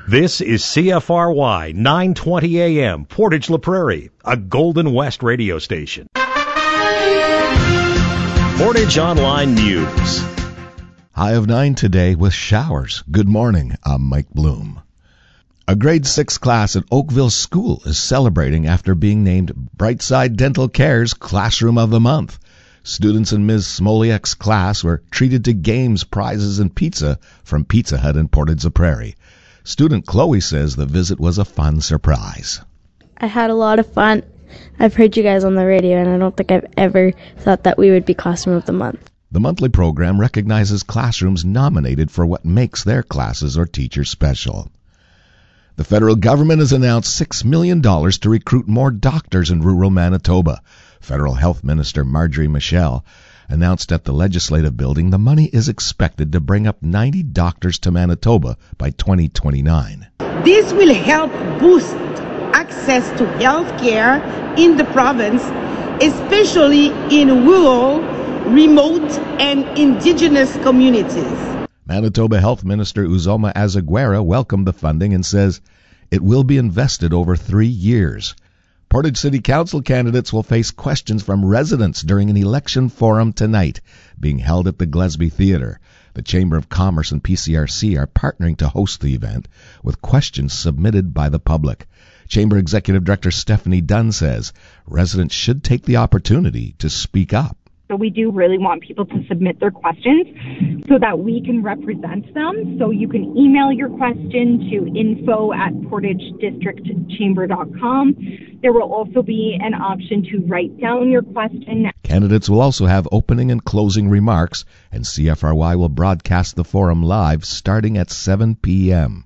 This is CFRY 920 AM, Portage La Prairie, a Golden West radio station. Portage Online News. High of 9 today with showers. Good morning. I'm Mike Bloom. A grade 6 class at Oakville School is celebrating after being named Brightside Dental Care's Classroom of the Month. Students in Ms. Smoliak's class were treated to games, prizes, and pizza from Pizza Hut in Portage La Prairie. Student Chloe says the visit was a fun surprise. I had a lot of fun. I've heard you guys on the radio, and I don't think I've ever thought that we would be Classroom of the Month. The monthly program recognizes classrooms nominated for what makes their classes or teachers special. The federal government has announced $6 million to recruit more doctors in rural Manitoba. Federal Health Minister Marjorie Michel announced at the Legislative Building the money is expected to bring up 90 doctors to Manitoba by 2029. This will help boost access to health care in the province, especially in rural, remote, and indigenous communities. Manitoba Health Minister Uzoma Azaguera welcomed the funding and says it will be invested over 3 years. Portage City Council candidates will face questions from residents during an election forum tonight, being held at the Glesby Theatre. The Chamber of Commerce and PCRC are partnering to host the event with questions submitted by the public. Chamber Executive Director Stephanie Dunn says residents should take the opportunity to speak up. So we do really want people to submit their questions so that we can represent them. So you can email your question to info@portagedistrictchamber.com. There will also be an option to write down your question. Candidates will also have opening and closing remarks, and CFRY will broadcast the forum live starting at 7 p.m.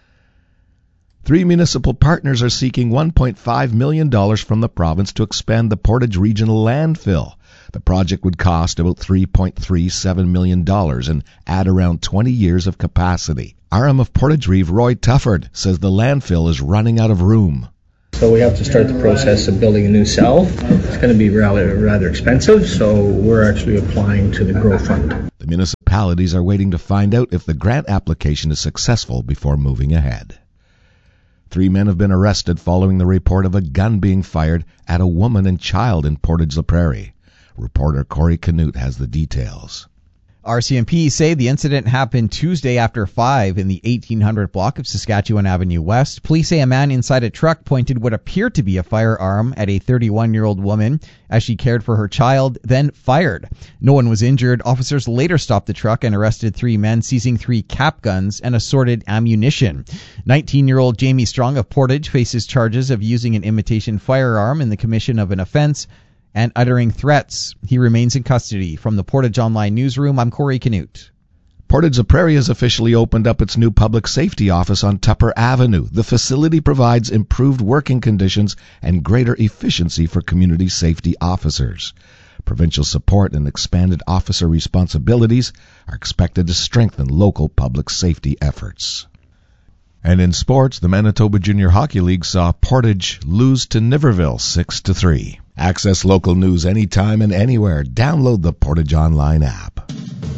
3 municipal partners are seeking $1.5 million from the province to expand the Portage Regional Landfill. The project would cost about $3.37 million and add around 20 years of capacity. RM of Portage Reeve, Roy Tufford, says the landfill is running out of room. So we have to start the process of building a new cell. It's going to be rather expensive, so we're actually applying to the GROW Fund. The municipalities are waiting to find out if the grant application is successful before moving ahead. 3 men have been arrested following the report of a gun being fired at a woman and child in Portage La Prairie. Reporter Corey Canute has the details. RCMP say the incident happened Tuesday after 5 in the 1800 block of Saskatchewan Avenue West. Police say a man inside a truck pointed what appeared to be a firearm at a 31-year-old woman as she cared for her child, then fired. No one was injured. Officers later stopped the truck and arrested 3 men, seizing 3 cap guns and assorted ammunition. 19-year-old Jamie Strong of Portage faces charges of using an imitation firearm in the commission of an offense and uttering threats. He remains in custody. From the Portage Online Newsroom, I'm Corey Canute. Portage La Prairie has officially opened up its new public safety office on Tupper Avenue. The facility provides improved working conditions and greater efficiency for community safety officers. Provincial support and expanded officer responsibilities are expected to strengthen local public safety efforts. And in sports, the Manitoba Junior Hockey League saw Portage lose to Niverville 6-3. Access local news anytime and anywhere. Download the Portage Online app.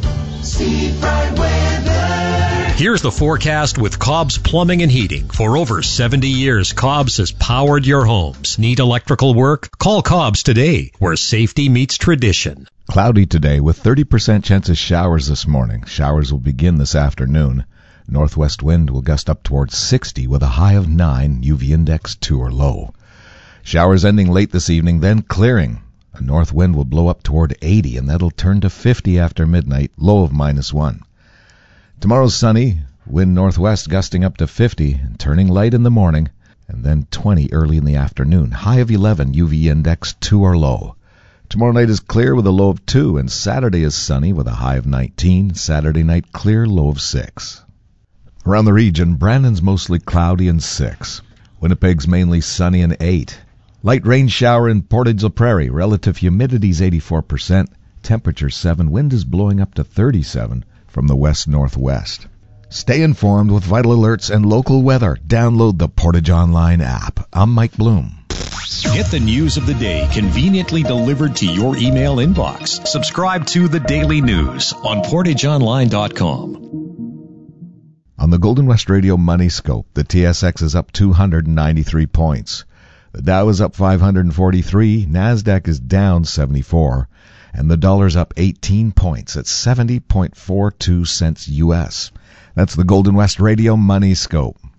Here's the forecast with Cobb's Plumbing and Heating. For over 70 years, Cobb's has powered your homes. Need electrical work? Call Cobb's today, where safety meets tradition. Cloudy today with 30% chance of showers this morning. Showers will begin this afternoon. Northwest wind will gust up towards 60 with a high of 9, UV index 2 or low. Showers ending late this evening, then clearing. A north wind will blow up toward 80, and that'll turn to 50 after midnight, low of -1. Tomorrow's sunny, wind northwest gusting up to 50, and turning light in the morning, and then 20 early in the afternoon, high of 11, UV index 2 or low. Tomorrow night is clear with a low of 2, and Saturday is sunny with a high of 19, Saturday night clear, low of 6. Around the region, Brandon's mostly cloudy and 6. Winnipeg's mainly sunny and 8. Light rain shower in Portage La Prairie. Relative humidity is 84%. Temperature 7. Wind is blowing up to 37 from the west-northwest. Stay informed with vital alerts and local weather. Download the Portage Online app. I'm Mike Bloom. Get the news of the day conveniently delivered to your email inbox. Subscribe to The Daily News on portageonline.com. On On the Golden West Radio Money Scope, the TSX is up 293 points. The Dow is up 543, NASDAQ is down 74, and the dollar's up 18 points at 70.42 cents U.S. That's the Golden West Radio Money Scope.